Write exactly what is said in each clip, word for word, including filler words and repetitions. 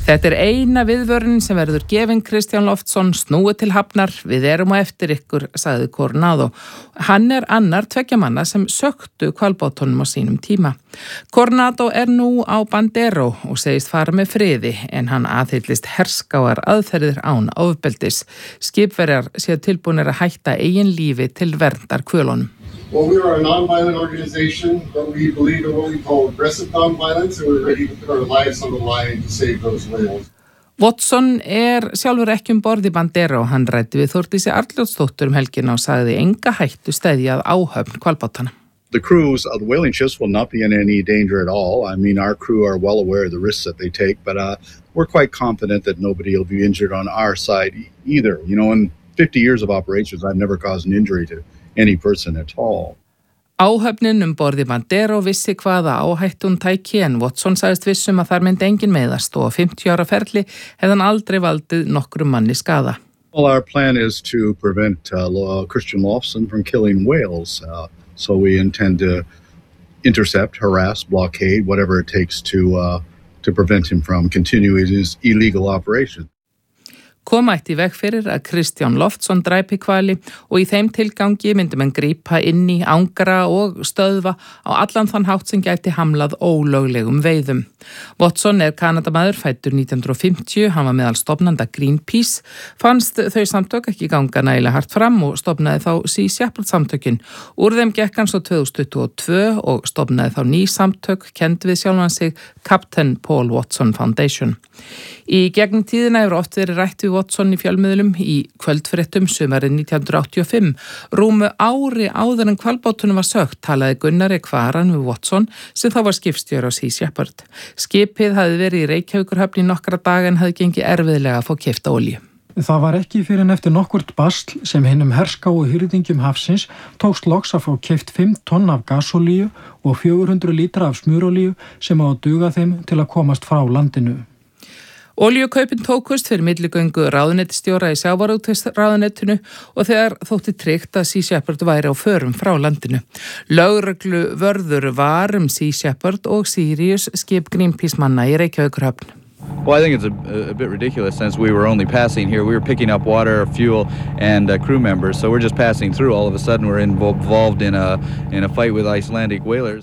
Þetta er eina viðvörunin sem verður gefin Kristján Loftsson, snúið til hafnar, við erum á eftir ykkur, sagði Coronado. Hann er annar tveggja manna sem söktu hvalbátunum á sínum tíma. Coronado er nú á Bandero og segist fara með friði en hann aðhyllist herskáar aðferðir án ofbeldis. Skipverjar séu tilbúnir að hætta eigin lífi til verndar hvölunum. Well, we are a non-violent organization, but we believe in what we call aggressive non-violence, and we're ready to put our lives on the line to save those whales. Watson er sjálfur ekki um borð í Bandero. Hann ræddi við Þórdísi Arnljótsdóttur um helgina og sagði enga hættu steðjað áhöfn hvalbátana. The crews of the whaling ships will not be in any danger at all. I mean, our crew are well aware of the risks that they take, but uh, we're quite confident that nobody will be injured on our side either. You know, in fifty years of operations, I've never caused an injury to any person at all. Áhöfnin um borð í Bandero vissi hvaða áhættu hún tæki en Watson sagðist vissum að þar myndi engin meiðast og á fimmtíu ára ferli hefði hann aldrei valdið nokkrum manni skaða. Well, our plan is to prevent uh, Christian Loftsson from killing whales. Uh, so we intend to intercept, harass, blockade, whatever it takes to uh, to prevent him from continuing his illegal operation. Koma ætti í veg fyrir að Kristján Loftsson dræpi hvali og í þeim tilgangi myndi menn grípa inn í, angra og stöðva á allan þann hátt sem gæti hamlað ólöglegum veiðum. Watson er Kanadamaður, fæddur nítján hundruð og fimmtíu, hann var meðal stofnanda Greenpeace, fannst þau samtök ekki ganga nægilega hart fram og stofnaði þá Sea Shepherd samtökin. Úr þeim gekk hann svo tvö þúsund tuttugu og tvö og stofnaði þá ný samtök, kennd við sjálfan sig Captain Paul Watson Foundation. Í gegnum tíðina hefur oft verið rætt við Watson í fjölmiðlum í kvöldfréttum sumarið nítján hundruð áttatíu og fimm. Rúmu ári áður en hvalbátunum var sökkt talaði Gunnari Kvaran við Watson sem þá var skipstjóri á Sea Shepherd. Skipið hafði verið í Reykjavíkurhöfn í nokkra daga en hafði gengið erfiðlega að fá keypta olíu. Það var ekki fyrir en eftir nokkurt basl sem hinum herskáu hirðingjum hafsins tókst loks að fá keypt fimm tonn af gasolíu og fjögur hundruð lítra af smurolíu sem á að duga þeim til að komast frá landinu. Olíukaupin tókust fyrir milligöngu ráðuneytisstjóra í sjávarútvegsráðuneytinu og þegar þótti tryggt að Sea Shepherd væri á förum frá landinu. Lögreglu vörður var um Sea Shepherd og Sirius skip Greenpeace manna í Reykjavíkurhöfn. Well, I think it's a, a bit ridiculous since we were only passing here. We were picking up water, fuel, and uh, crew members, so we're just passing through. All of a sudden, we're involved in a in a fight with Icelandic whalers.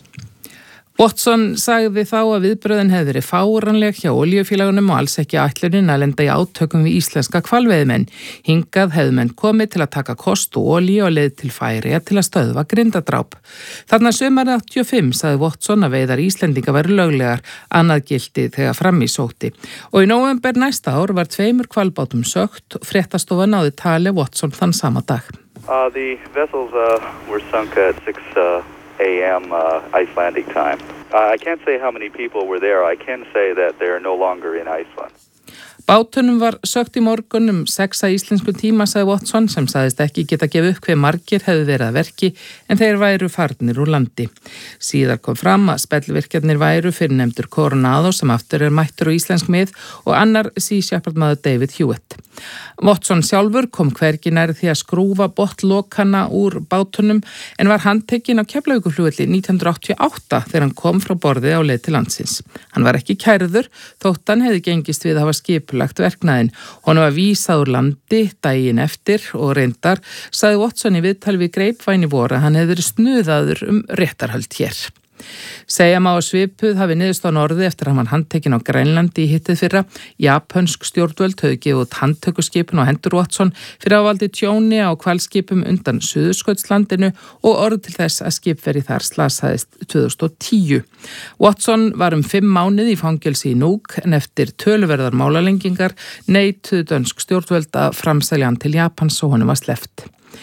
Watson sagði þá að viðbröðin hefði verið fáranleg hjá olíufélagunum og alls ekki ætlunin að lenda í átökum við íslenska hvalveiðimenn. Hingað hefðu menn komið til að taka kost og olíu og leið til Færeyja til að stöðva grindadráp. Þarna sumarið áttatíu og fimm sagði Watson að veiðar Íslendinga væru löglegar, annað gilti þegar fram í sótti. Og í nóvember næsta ár var tveimur hvalbátum sökkt, fréttastofa náði tali Watson þann sama dag. Uh, the vessels uh, were sunk at six uh... a m uh, Icelandic time. Uh, I can't say how many people were there. I can say that they're no longer in Iceland. Bátunum var sökkt í morgun um sex að íslensku tíma, sagði Watson, sem sagðist ekki geta gefið upp hve margir hefðu verið að verki en þeir væru farnir úr landi. Síðar kom fram að spellvirkjarnir væru fyrrnefndur Coronado sem aftur er mættur á íslensk mið og annar Sea Shepherd maður David Hewitt. Watson sjálfur kom hvergi nær því að skrúfa botnlokana úr bátunum en var handtekinn á Keflavíkurflugvelli nítján hundruð áttatíu og átta þegar hann kom frá borði á leið til landsins. Hann var ekki kærður þótt hann hefði gengist við að hafa skipulagt verknaðinn. Honum var vísað úr landi daginn eftir og reyndar sagði Watson í viðtali við Grapevine í vor að hann hefði verið snuðaður um réttarhöld hér. Segja má að svipuð hafi niðurstaðan orði eftir að hann var handtekinn á Grænlandi í hittið fyrra. Japansk stjórnvöld höfðu gefið út handtökuskipun á hendur Watson fyrir að valdi tjóni á hvalskipum undan Suðurskautslandinu og orð til þess að skipverji þar slasaðist tvö þúsund og tíu. Watson var um fimm mánuði í fangelsi í Nuuk en eftir töluverðar málalengingar neituðu dönsk stjórnvöld að framselja hann til Japans og honum var sleppt.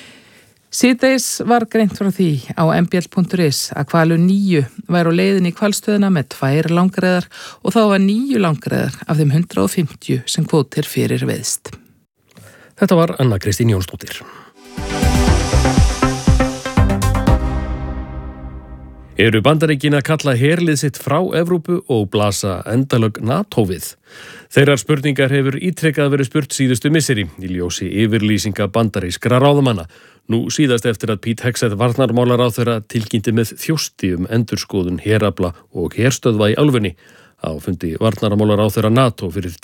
Síðdegis var greint frá því á m b l punktur is að hvalur níu væri á leiðinni í hvalstöðina með tvær langreiðar og þá var níu langreiðar af þeim hundrað og fimmtíu sem kvótir fyrir veiðst. Þetta var Anna Kristín Jónsdóttir. Eru Bandaríkin að kalla herlið sitt frá Evrópu og blasa endalög NATO við? Þeirrar spurningar hefur ítrekkað verið spurt síðustu misseri í ljósi yfirlýsinga bandarískra ráðamanna. Nú síðast eftir að Pete Hegseth varnarmálaráðherra tilkynnti með þjósti um endurskoðun herafla og herstöðva í álfunni. Á fundi varnarmálaráðherra NATO fyrir